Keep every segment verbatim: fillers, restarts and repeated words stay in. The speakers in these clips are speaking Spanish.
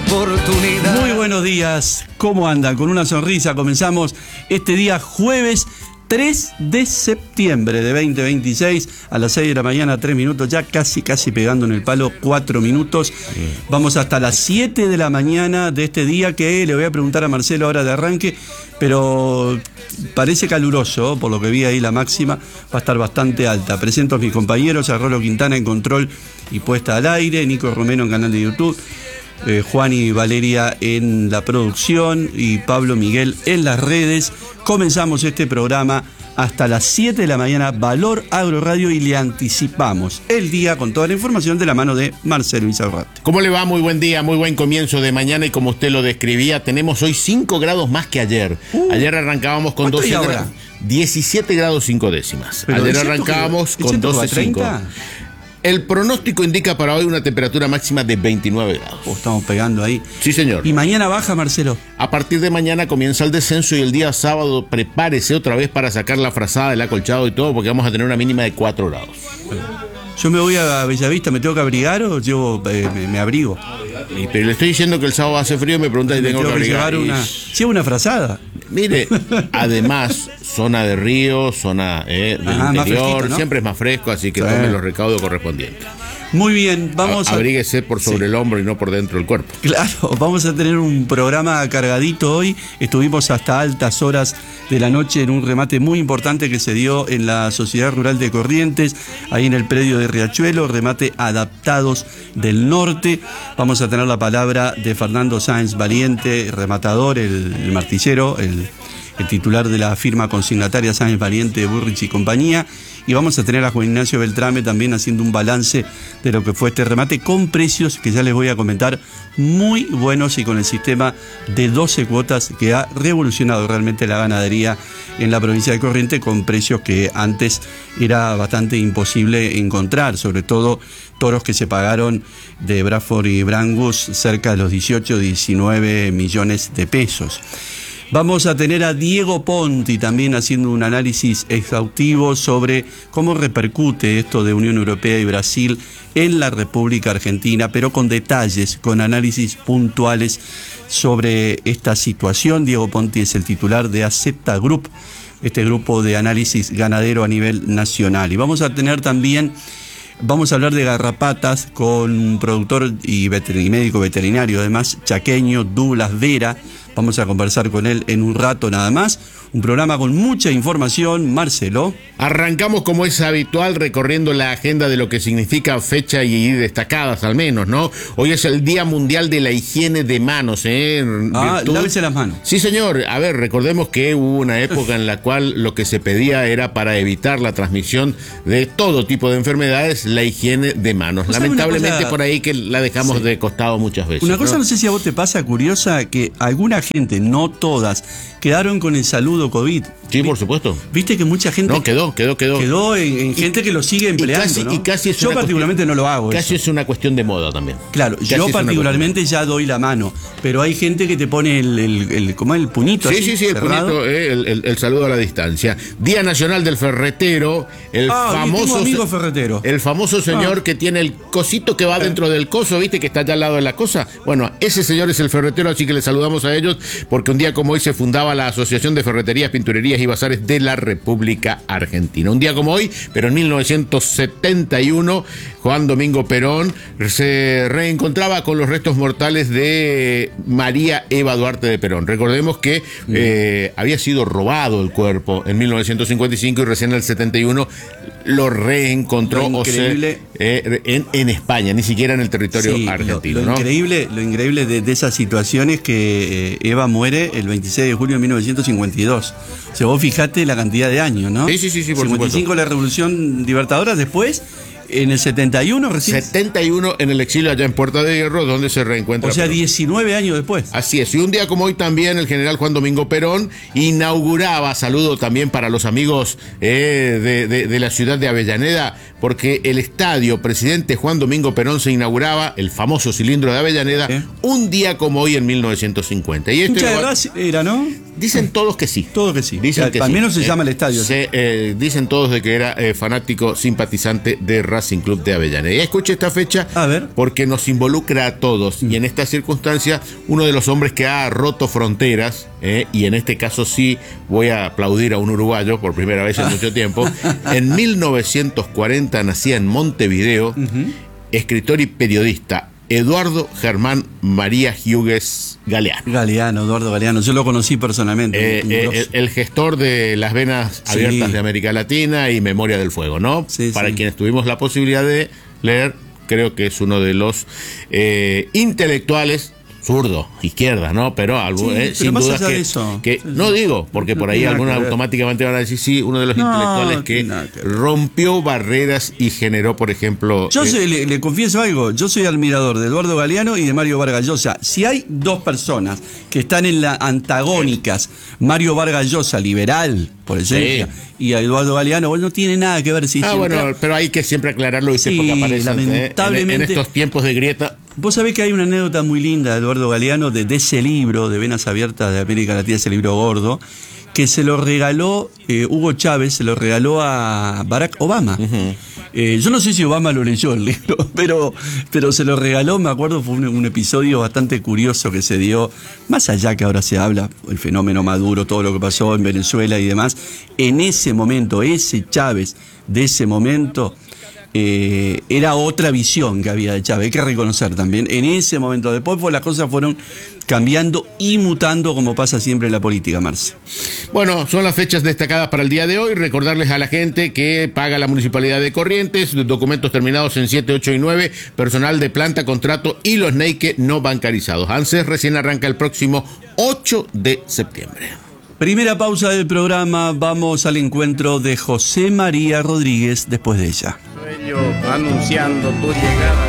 oportunidad. Muy buenos días, ¿cómo andan? Con una sonrisa comenzamos este día jueves tres de septiembre de veinte veintiséis a las seis de la mañana, tres minutos, ya casi casi pegando en el palo, cuatro minutos. Vamos hasta las siete de la mañana de este día, que le voy a preguntar a Marcelo ahora de arranque, pero parece caluroso, por lo que vi ahí la máxima va a estar bastante alta. Presento a mis compañeros, a Rolo Quintana en control y puesta al aire, Nico Romero en canal de YouTube, Eh, Juan y Valeria en la producción y Pablo Miguel en las redes. Comenzamos este programa hasta las siete de la mañana, Valor Agro Radio, y le anticipamos el día con toda la información de la mano de Marcelo Izarrate. ¿Cómo le va? Muy buen día, muy buen comienzo de mañana, y como usted lo describía, tenemos hoy cinco grados más que ayer. Uh, ayer arrancábamos con doce grados, diecisiete grados cinco décimas. Pero ayer arrancábamos que, con doce cinco. El pronóstico indica para hoy una temperatura máxima de veintinueve grados. Oh, estamos pegando ahí. Sí, señor. ¿Y mañana baja, Marcelo? A partir de mañana comienza el descenso, y el día sábado prepárese otra vez para sacar la frazada, el acolchado y todo, porque vamos a tener una mínima de cuatro grados. Yo me voy a Bellavista, ¿me tengo que abrigar o yo eh, me, me abrigo? Y, pero le estoy diciendo que el sábado hace frío y me pregunta si tengo, tengo que abrigar. Que llevar una, sí, una frazada. Mire, además, zona de río, zona eh, del Ajá, interior, ¿no? Siempre es más fresco, así que sí, tome los recaudos correspondientes. Muy bien, vamos a... Abríguese por sobre sí. el hombro y no por dentro del cuerpo. Claro, vamos a tener un programa cargadito hoy. Estuvimos hasta altas horas de la noche en un remate muy importante que se dio en la Sociedad Rural de Corrientes, ahí en el predio de Riachuelo, remate Adaptados del Norte. Vamos a tener la palabra de Fernando Sáenz Valiente, rematador, el, el martillero, el, el titular de la firma consignataria Sáenz Valiente, Burrich y compañía. Y vamos a tener a Juan Ignacio Beltrame también haciendo un balance de lo que fue este remate, con precios que ya les voy a comentar muy buenos, y con el sistema de doce cuotas que ha revolucionado realmente la ganadería en la provincia de Corrientes, con precios que antes era bastante imposible encontrar, sobre todo toros que se pagaron de Bradford y Brangus cerca de los dieciocho, diecinueve millones de pesos. Vamos a tener a Diego Ponti también haciendo un análisis exhaustivo sobre cómo repercute esto de Unión Europea y Brasil en la República Argentina, pero con detalles, con análisis puntuales sobre esta situación. Diego Ponti es el titular de Acepta Group, este grupo de análisis ganadero a nivel nacional. Y vamos a tener también... Vamos a hablar de garrapatas con un productor y, veter- y médico veterinario, además, chaqueño, Douglas Vera. Vamos a conversar con él en un rato nada más. Un programa con mucha información, Marcelo. Arrancamos, como es habitual, recorriendo la agenda de lo que significa fecha y destacadas al menos, ¿no? Hoy es el Día Mundial de la Higiene de Manos, ¿eh? Ah, lávese las manos. Sí, señor. A ver, recordemos que hubo una época en la cual lo que se pedía era, para evitar la transmisión de todo tipo de enfermedades, la higiene de manos. Lamentablemente cosa, por ahí que la dejamos sí. de costado muchas veces. Una cosa, ¿no? no sé si a vos te pasa curiosa, que alguna gente, no todas, quedaron con el saludo COVID. Sí, por supuesto. Viste que mucha gente... No, quedó, quedó, quedó. Quedó en, en gente y, que lo sigue empleando, y casi, ¿no? Y casi es yo particularmente cuestión, no lo hago. Casi eso. es una cuestión de moda también. Claro, casi yo particularmente ya doy la mano, pero hay gente que te pone el, el, el, ¿cómo es? El puñito. Sí, así, sí, sí, el cerrado. puñito, eh, el, el, el saludo a la distancia. Día Nacional del Ferretero, el ah, famoso... tengo amigo ferretero. El famoso señor ah. que tiene el cosito que va eh. dentro del coso, ¿viste? Que está allá al lado de la cosa. Bueno, ese señor es el ferretero, así que le saludamos a ellos, porque un día como hoy se fundaba la Asociación de Ferreterías, Pinturerías y Bazares de la República Argentina. Un día como hoy, pero en mil novecientos setenta y uno, Juan Domingo Perón se reencontraba con los restos mortales de María Eva Duarte de Perón. Recordemos que eh, había sido robado el cuerpo en mil novecientos cincuenta y cinco, y recién en el setenta y uno lo reencontró lo increíble, o sea, eh, en, en España, ni siquiera en el territorio sí, argentino. Lo, lo ¿no? increíble, lo increíble de, de esa situación es que eh, Eva muere el veintiséis de julio de mil novecientos cincuenta y dos. O sea, vos fijate la cantidad de años, ¿no? Sí, sí, sí, sí, por cincuenta y cinco supuesto. La Revolución Libertadora, después en el setenta y uno recién. setenta y uno en el exilio allá en Puerta de Hierro, donde se reencuentra. O sea, Perón. diecinueve años después. Así es. Y un día como hoy también el general Juan Domingo Perón inauguraba, saludo también para los amigos eh, de, de, de la ciudad de Avellaneda, porque el estadio Presidente Juan Domingo Perón se inauguraba, el famoso cilindro de Avellaneda, ¿Eh? un día como hoy en mil novecientos cincuenta. Y esto Mucha era, era, ¿no? Dicen todos que sí. Todo que sí. Dicen que al sí. menos se eh, llama el estadio. Se, eh, dicen todos de que era eh, fanático, simpatizante de Racing Club de Avellaneda. Y escuche esta fecha a ver. porque nos involucra a todos. Mm. Y en esta circunstancia, uno de los hombres que ha roto fronteras, eh, y en este caso sí voy a aplaudir a un uruguayo por primera vez en mucho tiempo. En mil novecientos cuarenta nacía en Montevideo, uh-huh. escritor y periodista Eduardo Germán María Hughes Galeano. Galeano, Eduardo Galeano, yo lo conocí personalmente. Eh, eh, el, el gestor de las venas sí. abiertas de América Latina y Memoria del Fuego, ¿no? Sí, Para sí. quienes tuvimos la posibilidad de leer, creo que es uno de los eh, intelectuales, zurdo, izquierda, ¿no? Pero, algo, sí, pero eh, sin duda que, eso, que sí, no digo, porque no, por ahí algunos automáticamente van a decir, sí, uno de los no, intelectuales que, que rompió barreras y generó, por ejemplo... Yo eh, soy, le, le confieso algo, yo soy admirador de Eduardo Galeano y de Mario Vargas Llosa. Si hay dos personas que están en las antagónicas, Mario Vargas Llosa, liberal, por ejemplo, sí. y a Eduardo Galeano, bueno, no tiene nada que ver si... Ah, siempre... bueno, pero hay que siempre aclararlo, ¿viste? Sí, porque aparece lamentablemente... eh, en, en estos tiempos de grieta... Vos sabés que hay una anécdota muy linda de Eduardo Galeano de, de ese libro, de Venas Abiertas de América Latina, ese libro gordo, que se lo regaló, eh, Hugo Chávez, se lo regaló a Barack Obama. Uh-huh. Eh, yo no sé si Obama lo leyó el libro, pero, pero se lo regaló, me acuerdo, fue un, un episodio bastante curioso que se dio, más allá que ahora se habla, el fenómeno Maduro, todo lo que pasó en Venezuela y demás, en ese momento, ese Chávez de ese momento... Eh, era otra visión que había de Chávez, hay que reconocer también, en ese momento. Después pues, las cosas fueron cambiando y mutando como pasa siempre en la política, Marce. Bueno, son las fechas destacadas para el día de hoy. Recordarles a la gente que paga la Municipalidad de Corrientes, documentos terminados en siete, ocho y nueve, personal de planta, contrato y los N E I C E no bancarizados. ANSES recién arranca el próximo ocho de septiembre. Primera pausa del programa, vamos al encuentro de José María Rodríguez después de ella. Anunciando tu llegada.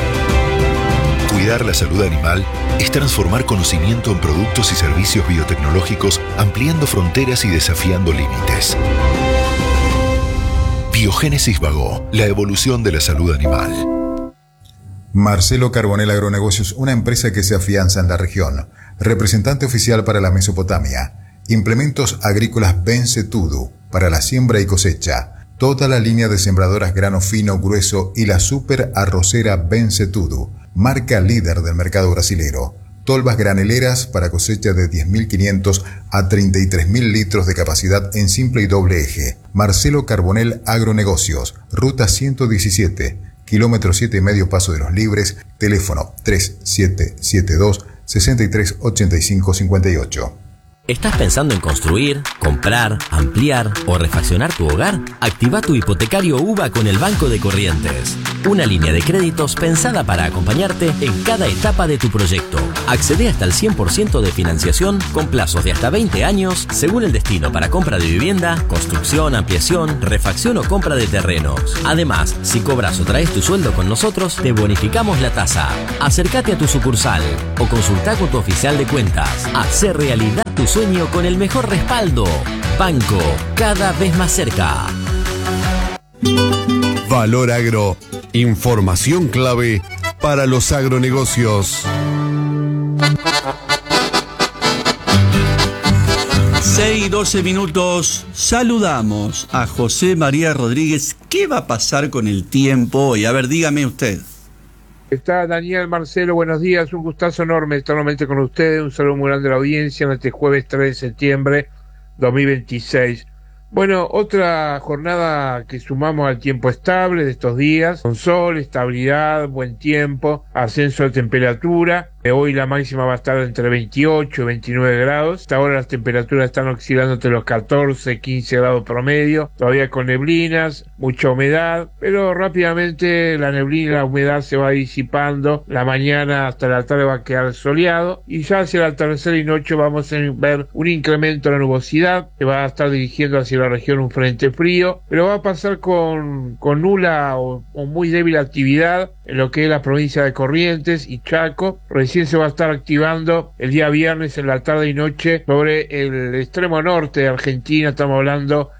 Cuidar la salud animal es transformar conocimiento en productos y servicios biotecnológicos, ampliando fronteras y desafiando límites. Biogénesis Vago, la evolución de la salud animal. Marcelo Carbonell Agronegocios, una empresa que se afianza en la región. Representante oficial para la Mesopotamia. Implementos agrícolas Bencetudo para la siembra y cosecha. Toda la línea de sembradoras grano fino, grueso y la super arrocera Bencetudo, marca líder del mercado brasilero. Tolvas graneleras para cosecha de diez mil quinientos a treinta y tres mil litros de capacidad en simple y doble eje. Marcelo Carbonell Agronegocios, ruta ciento diecisiete, kilómetro siete y medio Paso de los Libres, teléfono tres siete siete dos, seis tres ocho cinco cinco ocho. ¿Estás pensando en construir, comprar, ampliar o refaccionar tu hogar? Activa tu hipotecario UVA con el Banco de Corrientes. Una línea de créditos pensada para acompañarte en cada etapa de tu proyecto. Accede hasta el cien por ciento de financiación con plazos de hasta veinte años según el destino para compra de vivienda, construcción, ampliación, refacción o compra de terrenos. Además, si cobras o traes tu sueldo con nosotros, te bonificamos la tasa. Acércate a tu sucursal o consulta con tu oficial de cuentas. Hacer realidad tu sueño con el mejor respaldo. Banco, cada vez más cerca. Valor Agro, información clave para los agronegocios. seis y doce minutos, saludamos a José María Rodríguez. ¿Qué va a pasar con el tiempo hoy? A ver, dígame usted. Está Daniel, Marcelo, buenos días, un gustazo enorme estar nuevamente con ustedes, un saludo muy grande a la audiencia en este jueves tres de septiembre dos mil veintiséis. Bueno, otra jornada que sumamos al tiempo estable de estos días, con sol, estabilidad, buen tiempo, ascenso de temperatura. Hoy la máxima va a estar entre veintiocho y veintinueve grados. Hasta ahora las temperaturas están oscilando entre los catorce, quince grados promedio. Todavía con neblinas, mucha humedad, pero rápidamente la neblina y la humedad se va disipando. La mañana hasta la tarde va a quedar soleado y ya hacia el atardecer y noche vamos a ver un incremento de la nubosidad. Se va a estar dirigiendo hacia la región un frente frío, pero va a pasar con, con nula o, o muy débil actividad en lo que es la provincia de Corrientes y Chaco. Recién se va a estar activando el día viernes en la tarde y noche sobre el extremo norte de Argentina. Estamos hablando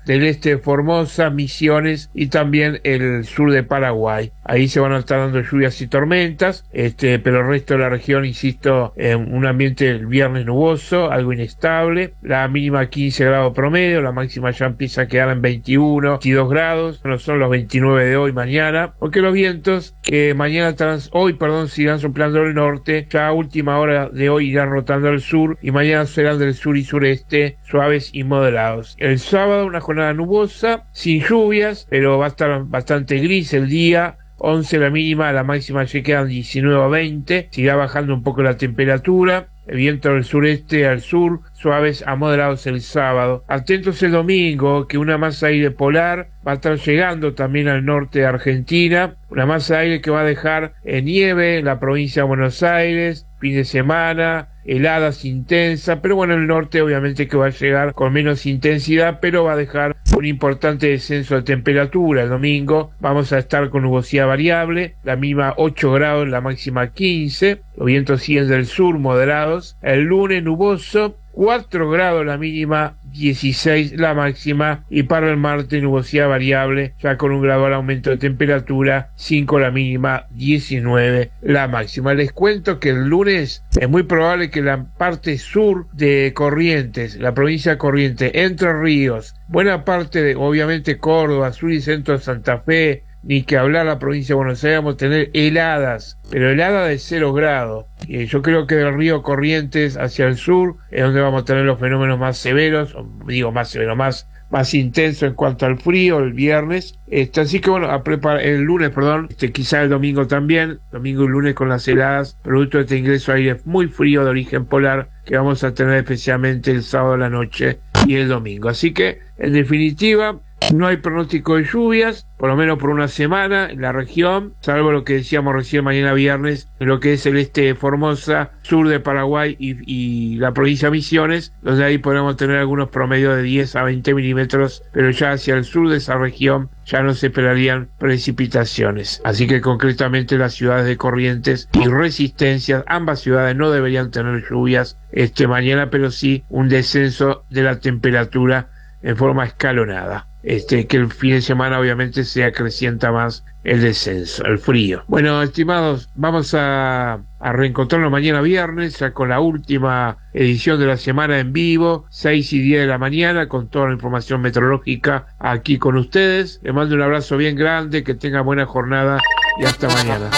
del este de Formosa, Misiones y también el sur de Paraguay. Ahí se van a estar dando lluvias y tormentas, este, pero el resto de la región, insisto, en un ambiente el viernes nuboso, algo inestable, la mínima quince grados promedio, la máxima ya empieza a quedar en veintiuno, veintidós grados, no son los veintinueve de hoy, mañana, porque los vientos que mañana, trans, hoy, perdón, sigan soplando del norte, ya a última hora de hoy irán rotando al sur y mañana serán del sur y sureste, suaves y moderados. El sábado una jornada nubosa, sin lluvias, pero va a estar bastante gris el día, once la mínima, la máxima ya quedan diecinueve a veinte, seguirá bajando un poco la temperatura, el viento del sureste al sur, suaves a moderados el sábado. Atentos el domingo, que una masa de aire polar va a estar llegando también al norte de Argentina, una masa de aire que va a dejar eh, nieve en la provincia de Buenos Aires, fin de semana, heladas intensas, pero bueno, el norte obviamente que va a llegar con menos intensidad, pero va a dejar un importante descenso de temperatura. El domingo vamos a estar con nubosidad variable, la mínima ocho grados, la máxima quince, los vientos siguen del sur moderados. El lunes nuboso, cuatro grados la mínima, dieciséis la máxima, y para el martes nubosidad variable, ya con un gradual aumento de temperatura, cinco la mínima, diecinueve la máxima. Les cuento que el lunes es muy probable que la parte sur de Corrientes, la provincia de Corrientes, Entre Ríos, buena parte de, obviamente, Córdoba, sur y centro de Santa Fe, ni que hablar la provincia de Buenos Aires, vamos a tener heladas, pero heladas de cero grados. Eh, yo creo que del río Corrientes hacia el sur es donde vamos a tener los fenómenos más severos, o digo más severos, más, más intensos en cuanto al frío, el viernes. Este, así que bueno, a preparar, el lunes, perdón, este, quizá el domingo también, domingo y lunes con las heladas, producto de este ingreso de aire muy frío de origen polar que vamos a tener especialmente el sábado a la noche y el domingo. Así que, en definitiva, no hay pronóstico de lluvias, por lo menos por una semana en la región, salvo lo que decíamos recién mañana viernes, en lo que es el este de Formosa, sur de Paraguay y, y la provincia de Misiones, donde ahí podemos tener algunos promedios de diez a veinte milímetros, pero ya hacia el sur de esa región ya no se esperarían precipitaciones. Así que concretamente las ciudades de Corrientes y Resistencia, ambas ciudades no deberían tener lluvias este mañana, pero sí un descenso de la temperatura en forma escalonada. Este, que el fin de semana obviamente se acrecienta más el descenso, el frío. Bueno, estimados, vamos a, a reencontrarnos mañana viernes, ya con la última edición de la semana en vivo, seis y diez de la mañana, con toda la información meteorológica aquí con ustedes. Les mando un abrazo bien grande, que tengan buena jornada y hasta mañana.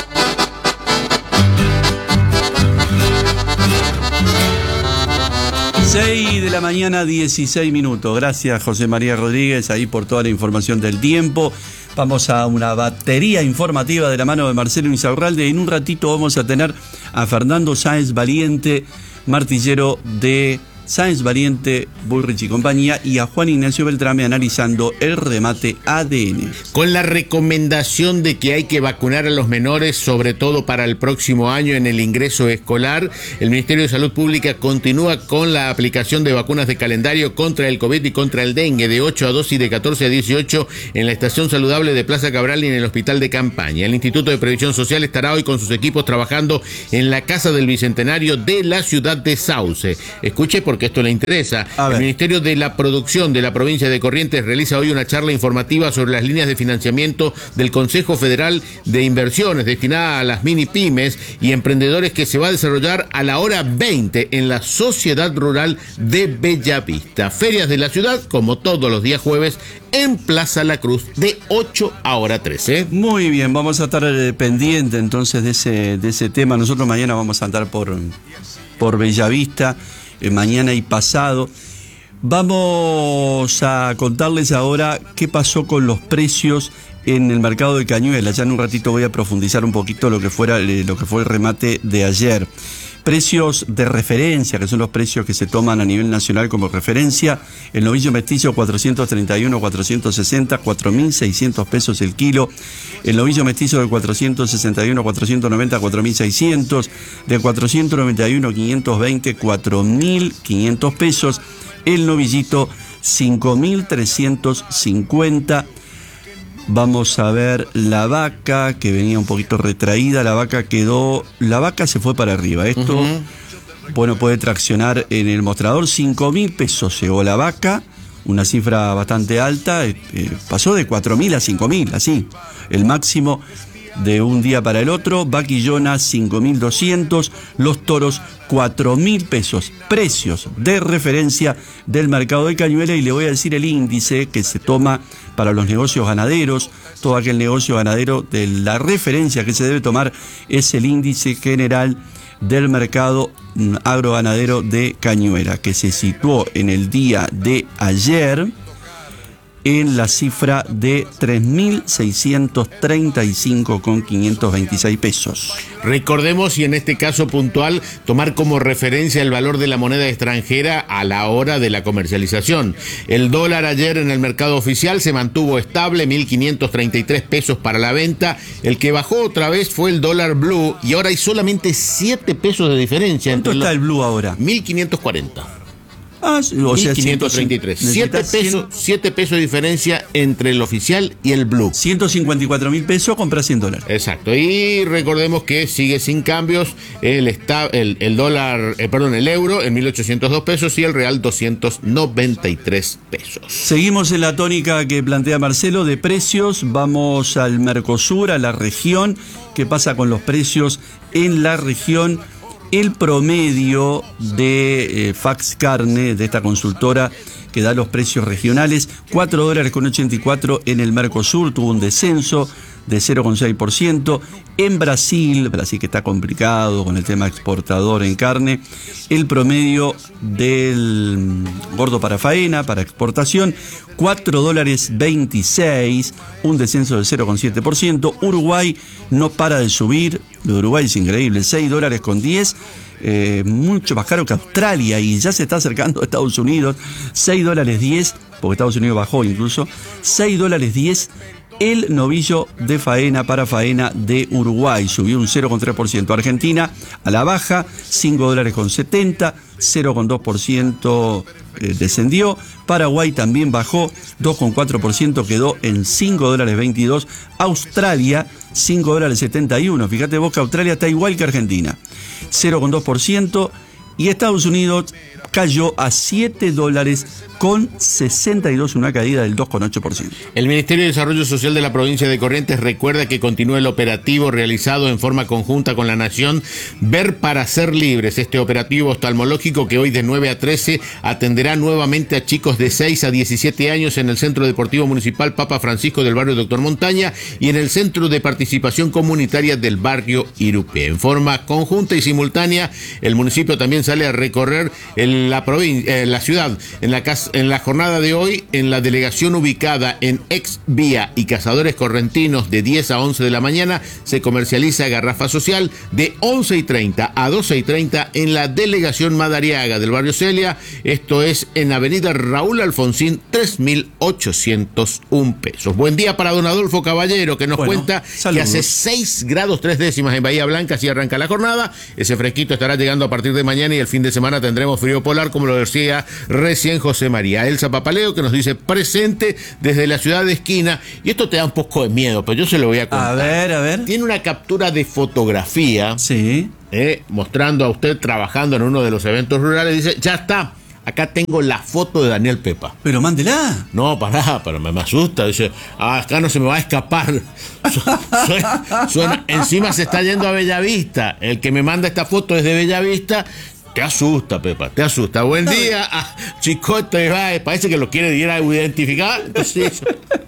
seis de la mañana, dieciséis minutos. Gracias, José María Rodríguez, ahí por toda la información del tiempo. Vamos a una batería informativa de la mano de Marcelo Insaurralde. En un ratito vamos a tener a Fernando Sáenz Valiente, martillero de Sáenz Valiente, Bullrich y compañía, y a Juan Ignacio Beltrame analizando el remate A D N. Con la recomendación de que hay que vacunar a los menores, sobre todo para el próximo año en el ingreso escolar, el Ministerio de Salud Pública continúa con la aplicación de vacunas de calendario contra el COVID y contra el dengue de ocho a doce y de catorce a dieciocho en la Estación Saludable de Plaza Cabral y en el Hospital de Campaña. El Instituto de Previsión Social estará hoy con sus equipos trabajando en la Casa del Bicentenario de la ciudad de Sauce. Escuche porque esto le interesa. El Ministerio de la Producción de la provincia de Corrientes realiza hoy una charla informativa sobre las líneas de financiamiento del Consejo Federal de Inversiones destinada a las mini pymes y emprendedores, que se va a desarrollar a la hora veinte en la Sociedad Rural de Bellavista. Ferias de la ciudad, como todos los días jueves, en Plaza La Cruz de ocho a hora trece. Muy bien, vamos a estar eh, pendiente entonces de ese, de ese tema. Nosotros mañana vamos a andar por, por Bellavista. Mañana y pasado. Vamos a contarles ahora qué pasó con los precios en el mercado de Cañuelas. Ya en un ratito voy a profundizar un poquito lo que fuera lo que fue el remate de ayer. Precios de referencia, que son los precios que se toman a nivel nacional como referencia. El novillo mestizo cuatrocientos treinta y uno, cuatrocientos sesenta, cuatro mil seiscientos pesos el kilo. El novillo mestizo de cuatrocientos sesenta y uno, cuatrocientos noventa, cuatro mil seiscientos. De cuatrocientos noventa y uno, quinientos veinte, cuatro mil quinientos pesos. El novillito cinco mil trescientos cincuenta. Vamos a ver la vaca, que venía un poquito retraída. La vaca quedó, la vaca se fue para arriba. Esto, uh-huh. bueno, puede traccionar en el mostrador. cinco mil pesos llegó la vaca, una cifra bastante alta, eh, pasó de cuatro mil a cinco mil, así, el máximo de un día para el otro. Vaquillona cinco mil doscientos, los toros cuatro mil pesos, precios de referencia del mercado de Cañuelas. Y le voy a decir el índice que se toma para los negocios ganaderos. Todo aquel negocio ganadero, de la referencia que se debe tomar es el índice general del mercado agroganadero de Cañuelas, que se situó en el día de ayer en la cifra de tres mil seiscientos treinta y cinco con quinientos veintiséis pesos. Recordemos, y en este caso puntual, tomar como referencia el valor de la moneda extranjera a la hora de la comercialización. El dólar ayer en el mercado oficial se mantuvo estable, mil quinientos treinta y tres pesos para la venta. El que bajó otra vez fue el dólar blue, y ahora hay solamente siete pesos de diferencia. ¿Cuánto entre está los... el blue ahora? mil quinientos cuarenta. Ah, o sea, quinientos treinta y tres. siete pesos, siete pesos de diferencia entre el oficial y el blue. ciento cincuenta y cuatro mil pesos, compra cien dólares. Exacto. Y recordemos que sigue sin cambios el, esta, el, el dólar, eh, perdón, el euro en mil ochocientos dos pesos y el real doscientos noventa y tres pesos. Seguimos en la tónica que plantea Marcelo de precios. Vamos al Mercosur, a la región. ¿Qué pasa con los precios en la región? El promedio de eh, Fax Carne, de esta consultora que da los precios regionales, cuatro dólares con ochenta y cuatro en el Mercosur, tuvo un descenso de cero coma seis por ciento. En Brasil, Brasil que está complicado con el tema exportador en carne, el promedio del gordo para faena, para exportación, cuatro dólares veintiséis, un descenso de cero coma siete por ciento. Uruguay no para de subir, lo de Uruguay es increíble, seis dólares con diez, eh, mucho más caro que Australia y ya se está acercando a Estados Unidos, seis dólares diez, porque Estados Unidos bajó incluso, seis dólares diez. El novillo de faena para faena de Uruguay subió un cero coma tres por ciento. Argentina a la baja, cinco dólares con setenta, cero coma dos por ciento eh, descendió. Paraguay también bajó, dos coma cuatro por ciento, quedó en cinco dólares veintidós. Australia, cinco dólares setenta y uno. Fíjate vos que Australia está igual que Argentina, cero coma dos por ciento. Y Estados Unidos cayó a siete dólares con sesenta y dos, una caída del dos coma ocho por ciento. El Ministerio de Desarrollo Social de la provincia de Corrientes recuerda que continúa el operativo realizado en forma conjunta con la Nación Ver para Ser Libres. Este operativo oftalmológico que hoy de nueve a trece atenderá nuevamente a chicos de seis a diecisiete años en el Centro Deportivo Municipal Papa Francisco del barrio Doctor Montaña y en el Centro de Participación Comunitaria del barrio Irupé. En forma conjunta y simultánea, el municipio también sale a recorrer en la, provincia, en la ciudad, en la casa. En la jornada de hoy, en la delegación ubicada en Ex Vía y Cazadores Correntinos, de diez a once de la mañana, se comercializa Garrafa Social. De once y treinta a doce y treinta en la delegación Madariaga del barrio Celia. Esto es en Avenida Raúl Alfonsín, tres mil ochocientos un pesos. Buen día para don Adolfo Caballero, que nos bueno, cuenta saludos. Que hace seis grados tres décimas en Bahía Blanca, así arranca la jornada. Ese fresquito estará llegando a partir de mañana y el fin de semana tendremos frío polar, como lo decía recién José María. Elsa Papaleo, que nos dice presente desde la ciudad de Esquina, y esto te da un poco de miedo, pero yo se lo voy a contar. A ver, a ver. Tiene una captura de fotografía, sí, eh, mostrando a usted trabajando en uno de los eventos rurales. Dice, ya está, acá tengo la foto de Daniel Pepa. Pero mándela. No, pará, pero me, me asusta. Dice, ah, acá no se me va a escapar. Su, suena, suena, encima se está yendo a Bellavista. El que me manda esta foto es de Bellavista. Te asusta, Pepa, te asusta. Buen día, ah, Chicote, va, parece que lo quiere ir a identificar. Entonces,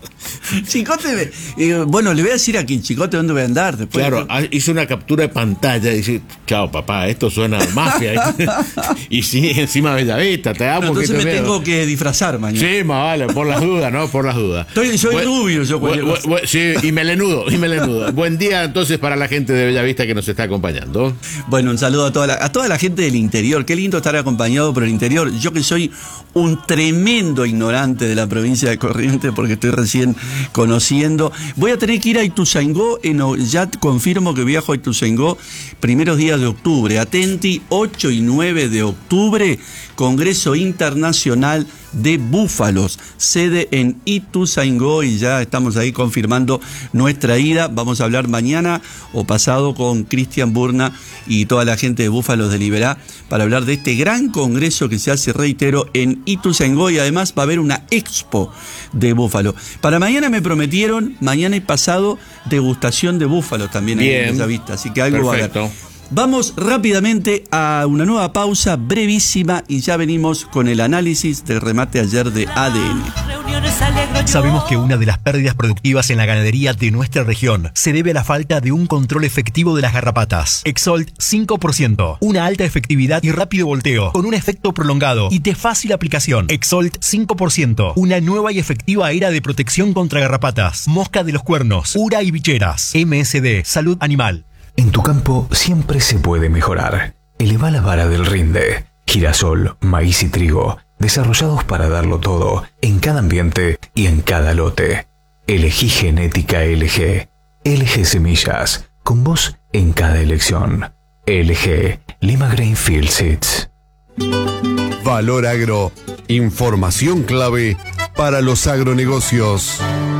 Chicote, eh, bueno, le voy a decir aquí, Chicote, ¿dónde voy a andar? Después claro, de... hizo una captura de pantalla y dice, chao, papá, esto suena a mafia. Y sí, encima Bellavista, te da un poquito. Entonces me miedo. tengo que disfrazar mañana. Sí, más vale, por las dudas, ¿no? Por las dudas. Estoy, soy buen, rubio, yo buen, buen, buen, Sí, y melenudo, y melenudo. Buen día, entonces, para la gente de Bellavista que nos está acompañando. Bueno, un saludo a toda la, a toda la gente del interior. Qué lindo estar acompañado por el interior. Yo que soy un tremendo ignorante de la provincia de Corrientes, porque estoy recién conociendo. Voy a tener que ir a Ituzaingó, en, ya confirmo que viajo a Ituzaingó primeros días de octubre. Atenti, ocho y nueve de octubre, Congreso Internacional de búfalos, sede en Ituzaingó, y ya estamos ahí confirmando nuestra ida. Vamos a hablar mañana o pasado con Cristian Burna y toda la gente de Búfalos de Liberá para hablar de este gran congreso que se hace, reitero, en Ituzaingó, y además va a haber una expo de búfalo. Para mañana me prometieron, mañana y pasado, degustación de búfalos también en esa vista, así que algo perfecto. va a haber. Vamos rápidamente a una nueva pausa brevísima y ya venimos con el análisis del remate ayer de A D N. Sabemos que una de las pérdidas productivas en la ganadería de nuestra región se debe a la falta de un control efectivo de las garrapatas. Exolt cinco por ciento, una alta efectividad y rápido volteo, con un efecto prolongado y de fácil aplicación. Exolt cinco por ciento, una nueva y efectiva era de protección contra garrapatas, mosca de los cuernos, ura y bicheras. M S D, Salud Animal. En tu campo siempre se puede mejorar. Eleva la vara del rinde. Girasol, maíz y trigo, desarrollados para darlo todo, en cada ambiente y en cada lote. Elegí genética L G. L G Semillas, con vos en cada elección. L G, Lima Grainfield Seeds. Valor Agro, información clave para los agronegocios.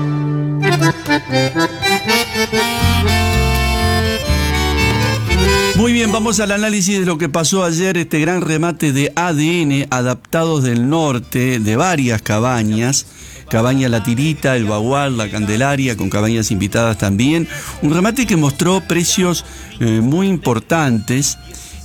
Muy bien, vamos al análisis de lo que pasó ayer, este gran remate de A D N, adaptados del norte, de varias cabañas. Cabaña La Tirita, El Bagual, La Candelaria, con cabañas invitadas también. Un remate que mostró precios eh, muy importantes.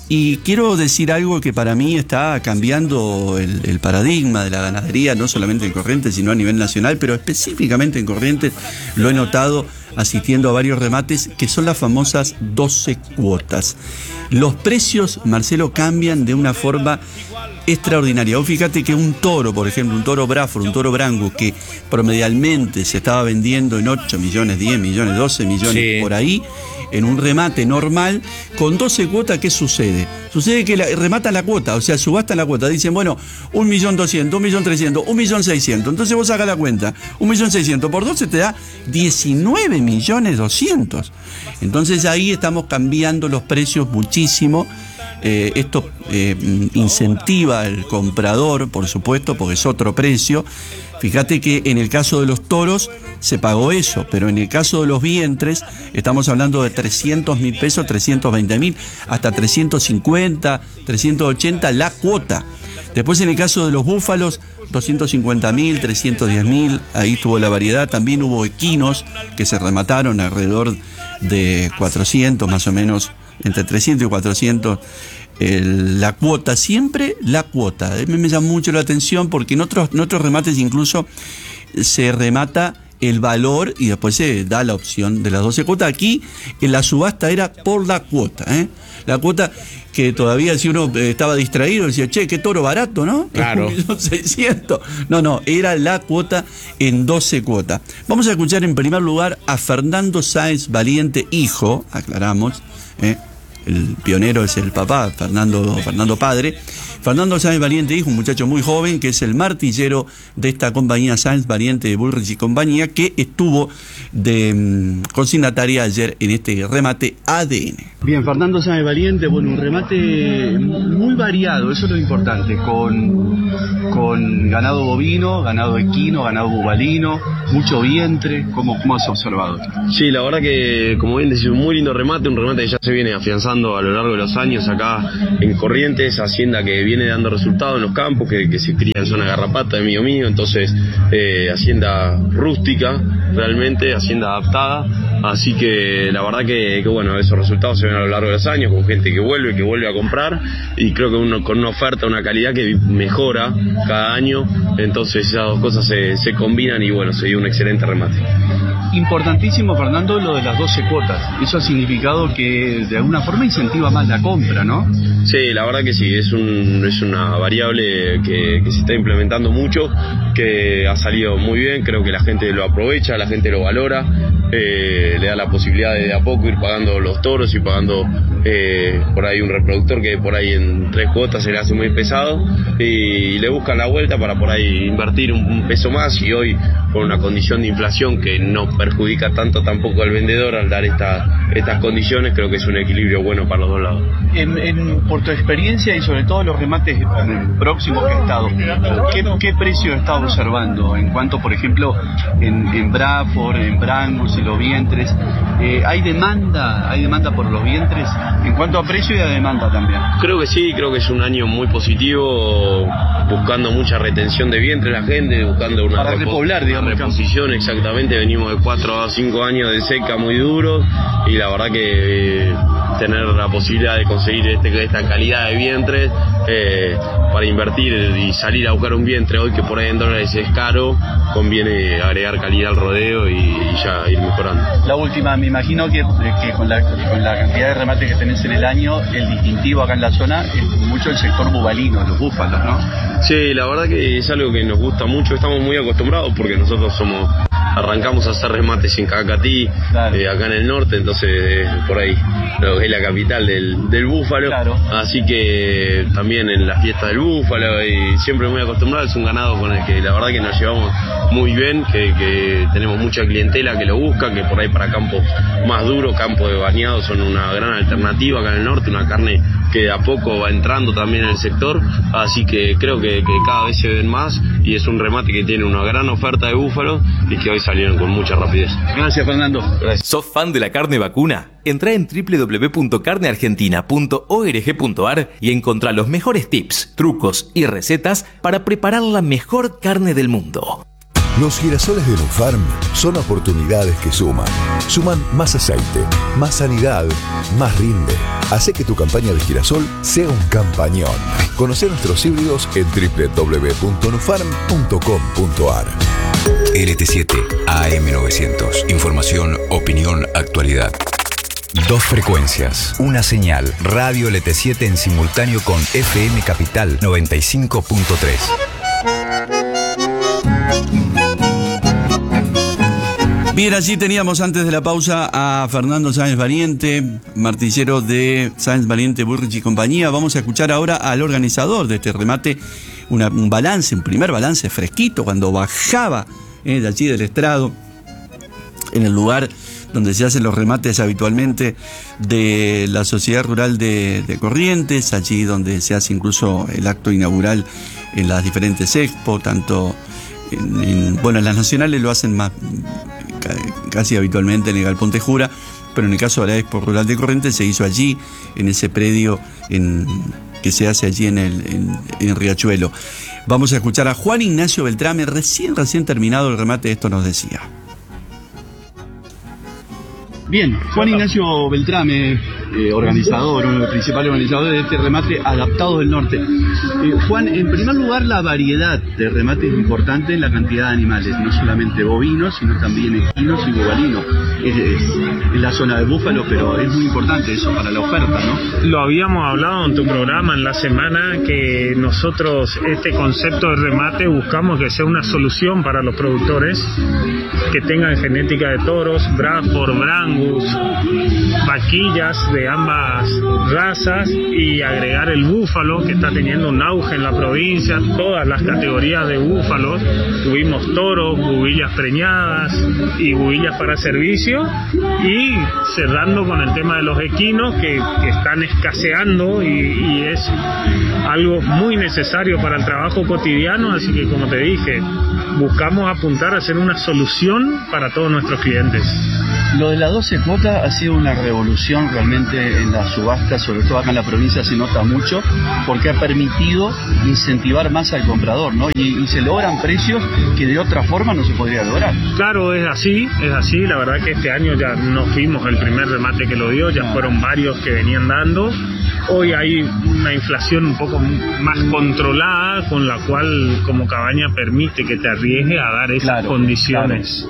Y quiero decir algo que para mí está cambiando el, el paradigma de la ganadería, no solamente en Corrientes, sino a nivel nacional, pero específicamente en Corrientes lo he notado asistiendo a varios remates, que son las famosas doce cuotas. Los precios, Marcelo, cambian de una forma extraordinaria. Vos fíjate que un toro, por ejemplo, un toro Braford, un toro Branco, que promedialmente se estaba vendiendo en ocho millones, diez millones, doce millones, sí, por ahí, en un remate normal, con doce cuotas, ¿qué sucede? Sucede que la, rematan la cuota, o sea, subastan la cuota, dicen, bueno, un millón doscientos, un millón trescientos, un millón seiscientos, entonces vos sacás la cuenta, un millón seiscientos por doce te da diecinueve millones doscientos. Entonces ahí estamos cambiando los precios muchísimo. Eh, esto eh, incentiva al comprador, por supuesto, porque es otro precio. Fíjate que en el caso de los toros se pagó eso, pero en el caso de los vientres estamos hablando de trescientos mil pesos, trescientos veinte mil, hasta trescientos cincuenta, trescientos ochenta la cuota. Después en el caso de los búfalos, doscientos cincuenta mil, trescientos diez mil, ahí estuvo la variedad. También hubo equinos que se remataron alrededor de cuatrocientos, más o menos, entre trescientos y cuatrocientos. El, la cuota, siempre la cuota. Me, me llama mucho la atención porque en otros, en otros remates incluso se remata el valor y después se da la opción de las doce cuotas. Aquí en la subasta era por la cuota, ¿eh? La cuota que todavía, si uno estaba distraído, decía, che, qué toro barato, ¿no? Claro. seiscientos. No, no, era la cuota en doce cuotas. Vamos a escuchar en primer lugar a Fernando Sáenz Valiente, hijo, aclaramos, ¿eh? El pionero es el papá, Fernando, Fernando padre. Fernando Sáenz Valiente, hijo, un muchacho muy joven, que es el martillero de esta compañía Sáenz Valiente de Bullrich y compañía, que estuvo de um, consignataria ayer en este remate A D N. Bien, Fernando Sáenz Valiente, bueno, un remate muy variado, eso es lo importante, con, con ganado bovino, ganado equino, ganado bubalino, mucho vientre. ¿Cómo, cómo has observado? Sí, la verdad que, como bien decís, un muy lindo remate, un remate que ya se viene afianzando a lo largo de los años acá en Corrientes, hacienda que viene dando resultados en los campos, que, que se cría en zona garrapata de mío mío, entonces eh, hacienda rústica realmente, hacienda adaptada, así que la verdad que, que bueno, esos resultados se ven a lo largo de los años, con gente que vuelve, que vuelve a comprar, y creo que uno con una oferta, una calidad que mejora cada año, entonces esas dos cosas se, se combinan y bueno, se dio un excelente remate. Importantísimo, Fernando, lo de las doce cuotas. Eso ha significado que de alguna forma incentiva más la compra, ¿no? Sí, la verdad que sí, es un es una variable que, que se está implementando mucho, que ha salido muy bien, creo que la gente lo aprovecha, la gente lo valora, eh, le da la posibilidad de, de a poco ir pagando los toros y pagando eh, por ahí un reproductor que por ahí en tres cuotas se le hace muy pesado, y le buscan la vuelta para por ahí invertir un, un peso más, y hoy con una condición de inflación que no perjudica tanto tampoco al vendedor al dar esta, estas condiciones, creo que es un equilibrio bueno para los dos lados. En, en, por tu experiencia y sobre todo los remates próximos que has estado, ¿qué, qué precio has estado observando en cuanto, por ejemplo, en, en Bradford, en Brangus y los vientres? Eh, ¿Hay demanda hay demanda por los vientres en cuanto a precio y a demanda también? Creo que sí, creo que es un año muy positivo, buscando mucha retención de vientre la gente, buscando una para repoblar, digamos, reposición, exactamente. Venimos de cuatro a cinco años de seca muy duros, y la verdad que eh, tener la posibilidad de conseguir este, esta calidad de vientres eh, para invertir y salir a buscar un vientre hoy que por ahí en dólares es caro, conviene agregar calidad al rodeo y, y ya ir mejorando. La última, me imagino que, que con, la, con la cantidad de remates que tenés en el año, el distintivo acá en la zona es mucho el sector bubalino, los búfalos, ¿no? Sí, la verdad que es algo que nos gusta mucho, estamos muy acostumbrados porque nosotros somos arrancamos a hacer remates en Cacatí, claro. eh, acá en el norte, entonces eh, por ahí lo que es la capital del, del búfalo, claro. Así que también en la fiesta del búfalo, y siempre muy acostumbrado, es un ganado con el que la verdad que nos llevamos muy bien, que, que tenemos mucha clientela que lo busca, que por ahí para campos más duros, campos de bañados son una gran alternativa acá en el norte, una carne que de a poco va entrando también en el sector, así que creo que, que cada vez se ven más, y es un remate que tiene una gran oferta de búfalos y que hoy salieron con mucha rapidez. Gracias, Fernando. Gracias. ¿Sos fan de la carne vacuna? Entrá en doble u doble u doble u punto carne argentina punto org punto ar y encontrá los mejores tips, trucos y recetas para preparar la mejor carne del mundo. Los girasoles de Nufarm son oportunidades que suman. Suman más aceite, más sanidad, más rinde. Hace que tu campaña de girasol sea un campañón. Conoce nuestros híbridos en doble u doble u doble u punto nufarm punto com punto ar. L T siete A M novecientos. Información, opinión, actualidad. Dos frecuencias, una señal, Radio L T siete en simultáneo con F M Capital noventa y cinco punto tres. Bien, allí teníamos antes de la pausa a Fernando Sáenz Valiente, martillero de Sáenz Valiente, Burrich y compañía. Vamos a escuchar ahora al organizador de este remate, una, un balance, un primer balance fresquito, cuando bajaba eh, de allí del estrado, en el lugar donde se hacen los remates habitualmente de la Sociedad Rural de, de Corrientes, allí donde se hace incluso el acto inaugural en las diferentes expos, tanto en, en, bueno, en las nacionales lo hacen más casi habitualmente en el Galpón Tejura, pero en el caso de la Expo Rural de Corrientes se hizo allí, en ese predio en, que se hace allí en, el, en, en Riachuelo. Vamos a escuchar a Juan Ignacio Beltrame, recién, recién terminado el remate, esto nos decía. Bien, Juan Ignacio Beltrame, eh, organizador, uno de los principales organizadores de este remate adaptado del norte. Eh, Juan, en primer lugar, la variedad de remates es importante en la cantidad de animales, no solamente bovinos, sino también equinos y bovalinos. Es, es, es la zona de búfalo, pero es muy importante eso para la oferta, ¿no? Lo habíamos hablado en tu programa en la semana, que nosotros este concepto de remate buscamos que sea una solución para los productores que tengan genética de toros, Bradford, Brangus, vaquillas de ambas razas, y agregar el búfalo, que está teniendo un auge en la provincia, todas las categorías de búfalos. Tuvimos toros, bubillas preñadas y bubillas para servicio, y cerrando con el tema de los equinos que, que están escaseando, y, y es algo muy necesario para el trabajo cotidiano, así que, como te dije, buscamos apuntar a ser una solución para todos nuestros clientes. Lo de la doce cuota ha sido una revolución realmente en la subasta, sobre todo acá en la provincia se nota mucho, porque ha permitido incentivar más al comprador, ¿no? Y, y se logran precios que de otra forma no se podría lograr. Claro, es así, es así. La verdad que este año ya no fuimos el primer remate que lo dio, ya fueron varios que venían dando. Hoy hay una inflación un poco más controlada, con la cual como cabaña permite que te arriesgue a dar esas claro, condiciones. Claro.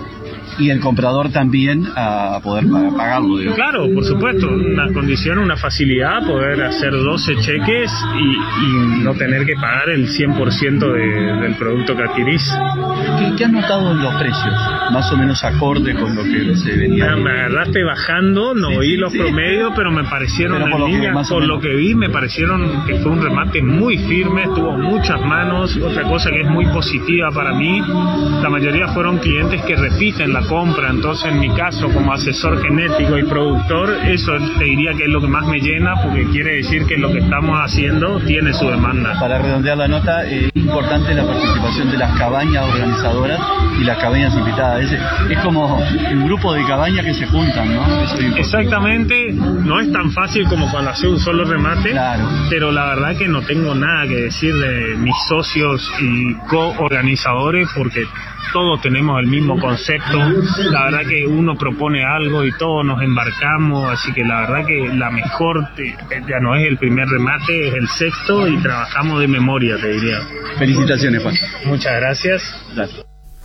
y el comprador también a poder pagarlo. Digo. Claro, por supuesto, una condición, una facilidad, poder hacer doce cheques y, y no tener que pagar el cien por ciento de, del producto que adquirís. ¿Qué, ¿Qué has notado en los precios? Más o menos acorde con lo que se venía. Me agarraste bajando, no sí, oí sí, los sí. promedios, pero me parecieron pero en línea, por lo que vi, me parecieron que fue un remate muy firme, tuvo muchas manos. Otra cosa que es muy positiva para mí, la mayoría fueron clientes que repiten la compra, entonces en mi caso como asesor genético y productor, eso te diría que es lo que más me llena, porque quiere decir que lo que estamos haciendo tiene su demanda. Para redondear la nota, es eh, importante la participación de las cabañas organizadoras y las cabañas invitadas. Es, es como un grupo de cabañas que se juntan, ¿no? Eso es exactamente, no es tan fácil como cuando hace un solo remate, claro. Pero la verdad que no tengo nada que decir de mis socios y co-organizadores, porque todos tenemos el mismo concepto. La verdad que uno propone algo y todos nos embarcamos, así que la verdad que la mejor, ya no es el primer remate, es el sexto y trabajamos de memoria, te diría. Felicitaciones, Juan. Muchas gracias. Gracias.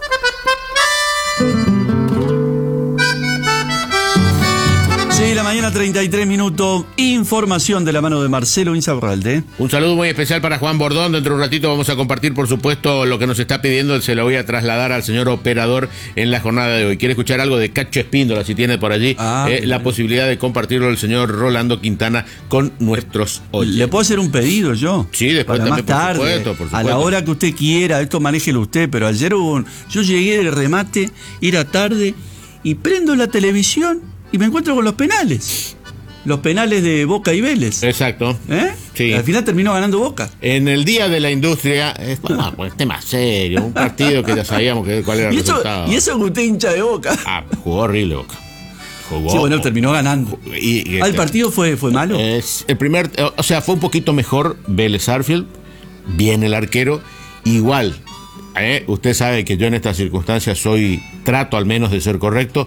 Sí, la mañana treinta y tres minutos, información de la mano de Marcelo Insaurralde. Un saludo muy especial para Juan Bordón. Dentro de un ratito vamos a compartir, por supuesto, lo que nos está pidiendo. Se lo voy a trasladar al señor operador en la jornada de hoy. ¿Quiere escuchar algo de Cacho Espíndola? Si tiene por allí ah, eh, la posibilidad de compartirlo el señor Rolando Quintana con nuestros oyentes. ¿Le puedo hacer un pedido yo? Sí, después para también, más tarde, por supuesto, por supuesto. A la hora que usted quiera, esto manéjelo usted, pero ayer hubo un... yo llegué del remate, era tarde, y prendo la televisión y me encuentro con los penales. Los penales de Boca y Vélez. Exacto. ¿Eh? Sí. Al final terminó ganando Boca. En el Día de la Industria, es, bueno, pues tema serio, un partido que ya sabíamos que, cuál era el ¿Y eso, resultado. Y eso que usted hincha de Boca. Ah, jugó horrible Boca. Jugó. Sí, bueno, terminó ganando. Y, y ah, ¿el partido fue, fue malo? Es el primer, o sea, fue un poquito mejor Vélez Sarsfield, bien el arquero, igual. Eh, usted sabe que yo en estas circunstancias soy, trato al menos de ser correcto.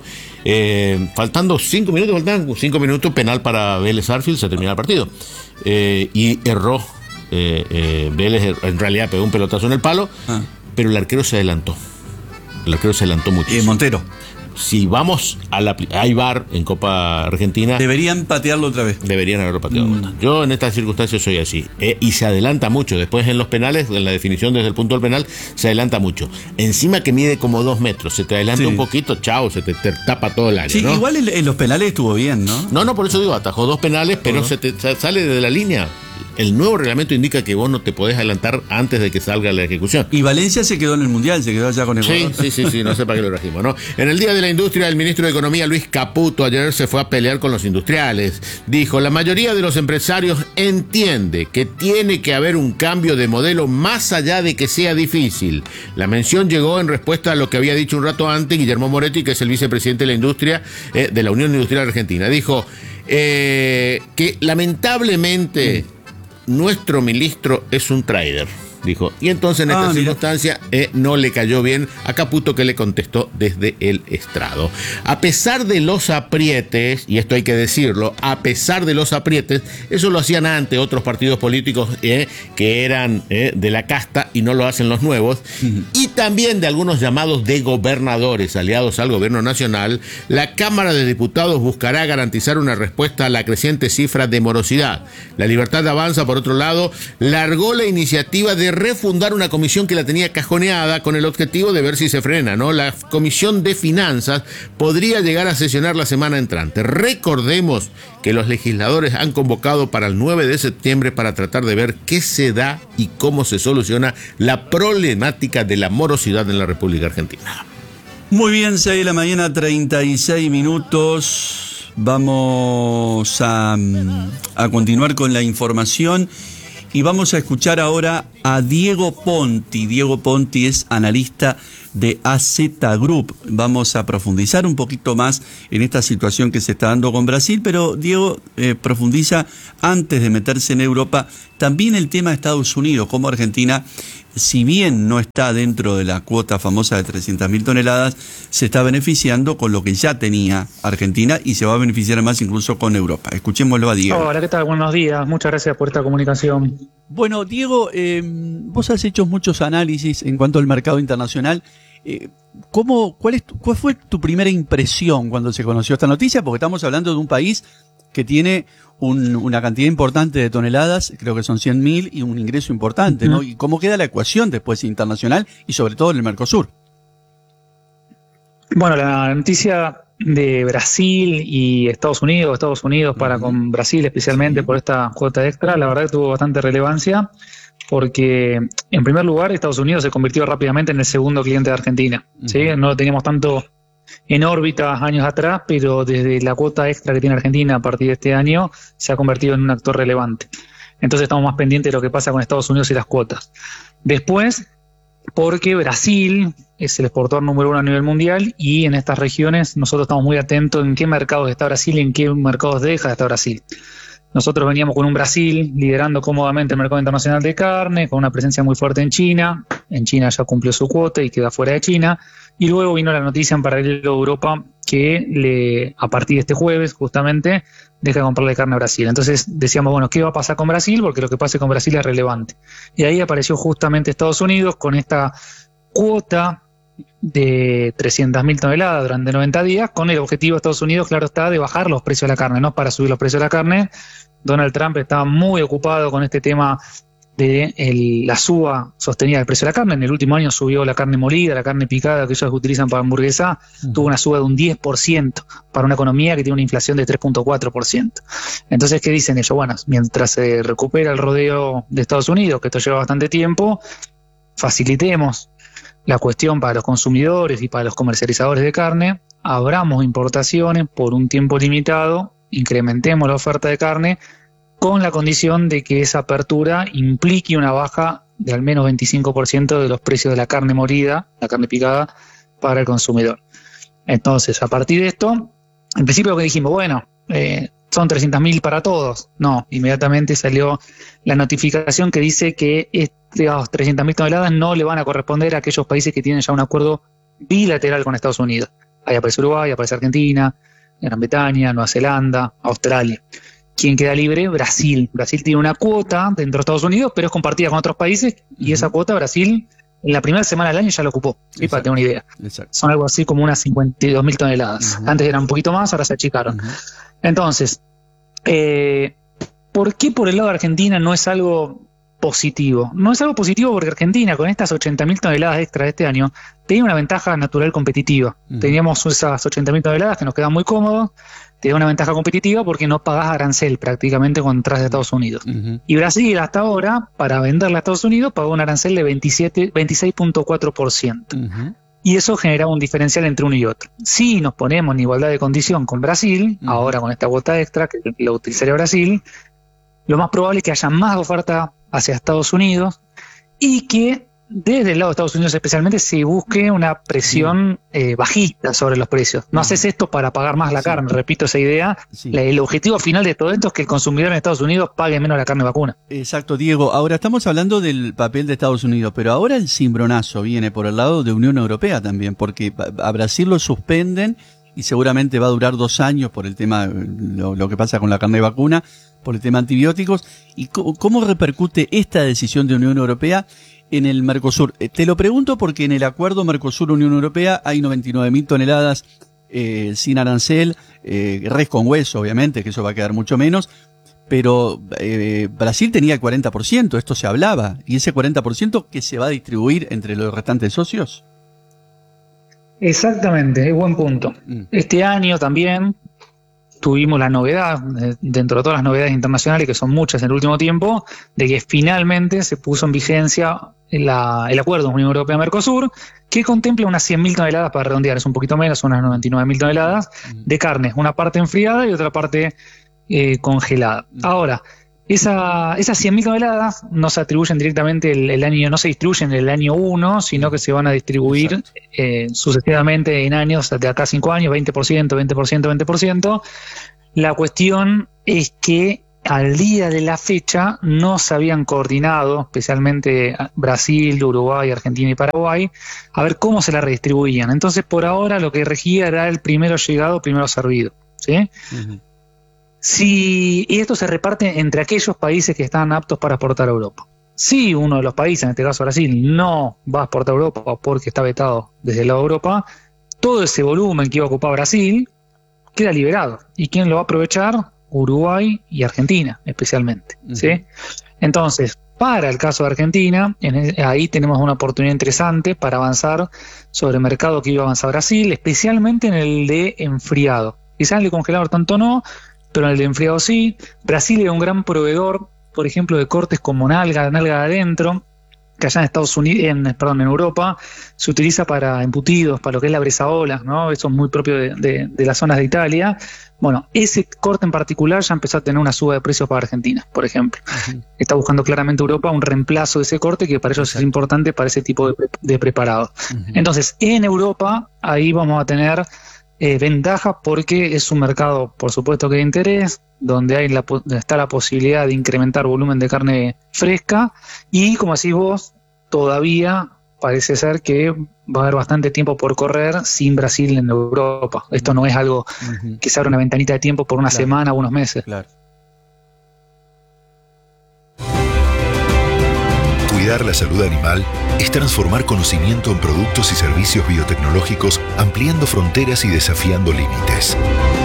Eh, faltando cinco minutos, faltan cinco minutos, penal para Vélez Sarsfield, se termina el partido. Eh, y erró. Eh, eh, Vélez en realidad pegó un pelotazo en el palo, ah. pero el arquero se adelantó. El arquero se adelantó mucho. ¿Y Montero? Si vamos a la... Hay V A R en Copa Argentina. Deberían patearlo otra vez. Deberían haberlo pateado. Mm. Yo en estas circunstancias soy así. Eh, y se adelanta mucho. Después en los penales, en la definición desde el punto del penal, se adelanta mucho. Encima que mide como dos metros. Se te adelanta sí. un poquito, chao, se te, te tapa todo el área. Sí, ¿no? Igual en, en los penales estuvo bien, ¿no? No, no, por eso digo, atajó dos penales, pero se te sale de la línea. El nuevo reglamento indica que vos no te podés adelantar antes de que salga la ejecución. Y Valencia se quedó en el Mundial, se quedó allá con Ecuador. Sí, sí, sí, sí, no sé para qué lo trajimos, ¿no? En el Día de la Industria, el ministro de Economía, Luis Caputo, ayer se fue a pelear con los industriales. Dijo, la mayoría de los empresarios entiende que tiene que haber un cambio de modelo más allá de que sea difícil. La mención llegó en respuesta a lo que había dicho un rato antes Guillermo Moretti, que es el vicepresidente de la industria, eh, de la Unión Industrial Argentina. Dijo eh, que lamentablemente... Mm. Nuestro ministro es un trader, dijo. Y entonces en esta ah, circunstancia eh, no le cayó bien a Caputo, que le contestó desde el estrado. A pesar de los aprietes, y esto hay que decirlo, a pesar de los aprietes, eso lo hacían antes otros partidos políticos eh, que eran eh, de la casta y no lo hacen los nuevos, uh-huh. y también de algunos llamados de gobernadores aliados al gobierno nacional, la Cámara de Diputados buscará garantizar una respuesta a la creciente cifra de morosidad. La Libertad Avanza, por otro lado, largó la iniciativa de refundar una comisión que la tenía cajoneada con el objetivo de ver si se frena, ¿no? La Comisión de Finanzas podría llegar a sesionar la semana entrante. Recordemos que los legisladores han convocado para el nueve de septiembre para tratar de ver qué se da y cómo se soluciona la problemática de la morosidad en la República Argentina. Muy bien, seis de la mañana, treinta y seis minutos. Vamos a, a continuar con la información. Y vamos a escuchar ahora a Diego Ponti. Diego Ponti es analista de A Z Group. Vamos a profundizar un poquito más en esta situación que se está dando con Brasil, pero Diego eh, profundiza antes de meterse en Europa también el tema de Estados Unidos, como Argentina, si bien no está dentro de la cuota famosa de trescientas mil toneladas, se está beneficiando con lo que ya tenía Argentina y se va a beneficiar más incluso con Europa. Escuchémoslo a Diego. Hola, ¿qué tal? Buenos días. Muchas gracias por esta comunicación. Bueno, Diego, eh, vos has hecho muchos análisis en cuanto al mercado internacional. Eh, ¿cómo, cuál, es tu, ¿Cuál fue tu primera impresión cuando se conoció esta noticia? Porque estamos hablando de un país que tiene un, una cantidad importante de toneladas, creo que son cien mil, y un ingreso importante, ¿no? ¿Y cómo queda la ecuación después internacional y sobre todo en el Mercosur? Bueno, la noticia de Brasil y Estados Unidos, Estados Unidos para con Brasil especialmente por esta cuota extra, la verdad que tuvo bastante relevancia porque, en primer lugar, Estados Unidos se convirtió rápidamente en el segundo cliente de Argentina, ¿sí? No lo teníamos tanto en órbita años atrás, pero desde la cuota extra que tiene Argentina a partir de este año se ha convertido en un actor relevante. Entonces estamos más pendientes de lo que pasa con Estados Unidos y las cuotas. Después, porque Brasil es el exportador número uno a nivel mundial y en estas regiones nosotros estamos muy atentos en qué mercados está Brasil y en qué mercados deja de estar Brasil. Nosotros veníamos con un Brasil liderando cómodamente el mercado internacional de carne, con una presencia muy fuerte en China. En China ya cumplió su cuota y queda fuera de China. Y luego vino la noticia en paralelo de Europa que le, a partir de este jueves justamente deja de comprarle carne a Brasil. Entonces decíamos, bueno, ¿qué va a pasar con Brasil? Porque lo que pase con Brasil es relevante. Y ahí apareció justamente Estados Unidos con esta cuota de trescientas mil toneladas durante noventa días, con el objetivo de Estados Unidos, claro está, de bajar los precios de la carne, no para subir los precios de la carne. Donald Trump estaba muy ocupado con este tema de el, la suba sostenida del precio de la carne. En el último año subió la carne molida, la carne picada que ellos utilizan para hamburguesa, uh-huh. tuvo una suba de un diez por ciento para una economía que tiene una inflación de tres punto cuatro por ciento. Entonces, ¿qué dicen ellos? Bueno, mientras se recupera el rodeo de Estados Unidos, que esto lleva bastante tiempo, facilitemos la cuestión para los consumidores y para los comercializadores de carne, abramos importaciones por un tiempo limitado, incrementemos la oferta de carne, con la condición de que esa apertura implique una baja de al menos veinticinco por ciento de los precios de la carne molida, la carne picada, para el consumidor. Entonces, a partir de esto, en principio lo que dijimos, bueno, eh, son trescientas mil para todos. No, inmediatamente salió la notificación que dice que estas trescientas mil toneladas no le van a corresponder a aquellos países que tienen ya un acuerdo bilateral con Estados Unidos. Ahí aparece Uruguay, aparece Argentina, Gran Bretaña, Nueva Zelanda, Australia. ¿Quién queda libre? Brasil. Brasil tiene una cuota dentro de Estados Unidos, pero es compartida con otros países, y uh-huh. esa cuota Brasil en la primera semana del año ya la ocupó, ¿sí? Para tener una idea. Exacto. Son algo así como unas cincuenta y dos mil toneladas. Uh-huh. Antes eran un poquito más, ahora se achicaron. Uh-huh. Entonces, eh, ¿por qué por el lado de Argentina no es algo positivo? No es algo positivo porque Argentina, con estas ochenta mil toneladas extra de este año, tenía una ventaja natural competitiva. Uh-huh. Teníamos esas ochenta mil toneladas que nos quedan muy cómodos. Tenía una ventaja competitiva porque no pagás arancel prácticamente cuando entras de Estados Unidos. Uh-huh. Y Brasil hasta ahora, para venderle a Estados Unidos, pagó un arancel de veintisiete, veintiséis punto cuatro por ciento. Uh-huh. Y eso generaba un diferencial entre uno y otro. Si nos ponemos en igualdad de condición con Brasil, uh-huh. ahora con esta cuota extra que lo utilizaría Brasil, lo más probable es que haya más oferta hacia Estados Unidos y que desde el lado de Estados Unidos especialmente se busque una presión eh, bajista sobre los precios. No haces esto para pagar más la sí. carne, repito esa idea. Sí. La, el objetivo final de todo esto es que el consumidor en Estados Unidos pague menos la carne vacuna. Exacto, Diego. Ahora estamos hablando del papel de Estados Unidos, pero ahora el cimbronazo viene por el lado de Unión Europea también, porque a Brasil lo suspenden y seguramente va a durar dos años por el tema, lo, lo que pasa con la carne vacuna, por el tema antibióticos. ¿Y cómo, cómo repercute esta decisión de Unión Europea en el Mercosur? Eh, te lo pregunto porque en el acuerdo Mercosur-Unión Europea hay noventa y nueve mil toneladas eh, sin arancel, eh, res con hueso, obviamente, que eso va a quedar mucho menos, pero eh, Brasil tenía el cuarenta por ciento, esto se hablaba, y ese cuarenta por ciento que se va a distribuir entre los restantes socios. Exactamente, es buen punto. Mm. Este año también tuvimos la novedad, eh, dentro de todas las novedades internacionales, que son muchas en el último tiempo, de que finalmente se puso en vigencia la, el acuerdo Unión Europea-Mercosur, que contempla unas cien mil toneladas, para redondear, es un poquito menos, unas noventa y nueve mil toneladas mm. de carne, una parte enfriada y otra parte eh, congelada. Mm. Ahora, esa, esas cien mil toneladas no se atribuyen directamente el, el año, no se distribuyen en el año uno, sino que se van a distribuir eh, sucesivamente en años, de acá a cinco años, veinte por ciento, veinte por ciento, veinte por ciento. La cuestión es que al día de la fecha no se habían coordinado, especialmente Brasil, Uruguay, Argentina y Paraguay, a ver cómo se la redistribuían. Entonces, por ahora lo que regía era el primero llegado, primero servido, ¿sí? Uh-huh. Si, y esto se reparte entre aquellos países que están aptos para exportar a Europa. si uno de los países, en este caso Brasil, no va a exportar a Europa porque está vetado desde el lado de Europa, todo ese volumen que iba a ocupar Brasil queda liberado. ¿Y quién lo va a aprovechar? Uruguay y Argentina, especialmente. Uh-huh. ¿Sí? Entonces, para el caso de Argentina, en el, ahí tenemos una oportunidad interesante para avanzar sobre el mercado que iba a avanzar Brasil, especialmente en el de enfriado. Quizás en el de congelador tanto no, pero en el de enfriado sí. Brasil era un gran proveedor, por ejemplo, de cortes como nalga, nalga de adentro, que allá en Estados Unidos, en, perdón, en Europa, se utiliza para embutidos, para lo que es la bresaola, ¿no? Eso es muy propio de, de, de las zonas de Italia. Bueno, ese corte en particular ya empezó a tener una suba de precios para Argentina, por ejemplo. Uh-huh. Está buscando claramente Europa un reemplazo de ese corte que para ellos Exacto. es importante para ese tipo de, pre- de preparados. Uh-huh. Entonces, en Europa, ahí vamos a tener eh, ventaja porque es un mercado, por supuesto, que de interés, donde hay la, está la posibilidad de incrementar volumen de carne fresca y, como decís vos, todavía parece ser que va a haber bastante tiempo por correr sin Brasil en Europa. Esto no es algo uh-huh. que se abre una ventanita de tiempo por una claro. semana o unos meses. Claro. Cuidar la salud animal es transformar conocimiento en productos y servicios biotecnológicos, ampliando fronteras y desafiando límites.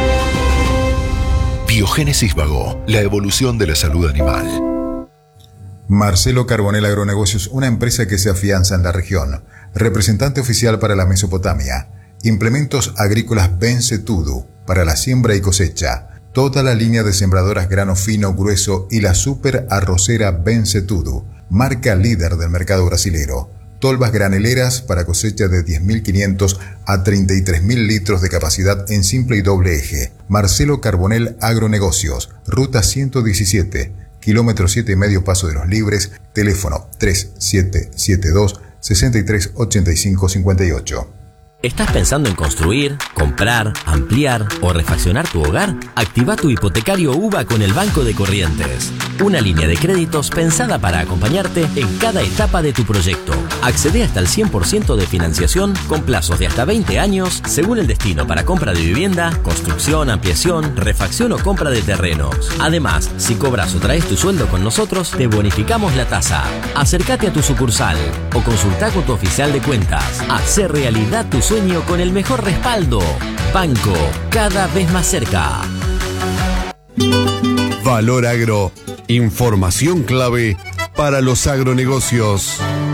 Biogénesis Vago, la evolución de la salud animal. Marcelo Carbonell Agronegocios, una empresa que se afianza en la región. Representante oficial para la Mesopotamia. Implementos agrícolas Bencetudo para la siembra y cosecha. Toda la línea de sembradoras grano fino, grueso y la super arrocera Bencetudo, marca líder del mercado brasilero. Tolvas graneleras para cosecha de diez mil quinientos a treinta y tres mil litros de capacidad en simple y doble eje. Marcelo Carbonell Agronegocios, ruta ciento diecisiete, kilómetro siete y medio Paso de los Libres, teléfono tres siete siete dos, seis tres ocho cinco cinco ocho. ¿Estás pensando en construir, comprar, ampliar o refaccionar tu hogar? Activa tu hipotecario UBA con el Banco de Corrientes. Una línea de créditos pensada para acompañarte en cada etapa de tu proyecto. Accede hasta el cien por ciento de financiación con plazos de hasta veinte años según el destino para compra de vivienda, construcción, ampliación, refacción o compra de terrenos. Además, si cobras o traes tu sueldo con nosotros, te bonificamos la tasa. Acércate a tu sucursal o consulta con tu oficial de cuentas. Hacer realidad tu sueño con el mejor respaldo. Banco, cada vez más cerca. Valor Agro, información clave para los agronegocios.